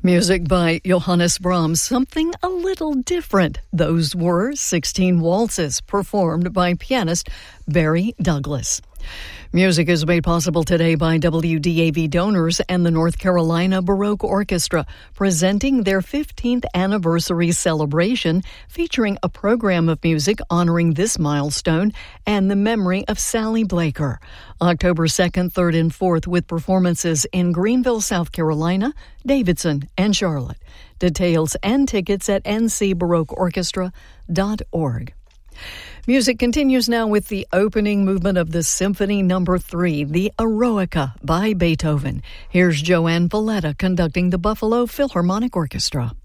Music by Johannes Brahms, something a little different. Those were 16 waltzes performed by pianist Barry Douglas. Music is made possible today by WDAV donors and the North Carolina Baroque Orchestra, presenting their 15th anniversary celebration featuring a program of music honoring this milestone and the memory of Sally Blaker. October 2nd, 3rd, and 4th with performances in Greenville, South Carolina, Davidson, and Charlotte. Details and tickets at ncbaroqueorchestra.org. Music continues now with the opening movement of the Symphony No. 3, the Eroica by Beethoven. Here's Joanne Valletta conducting the Buffalo Philharmonic Orchestra.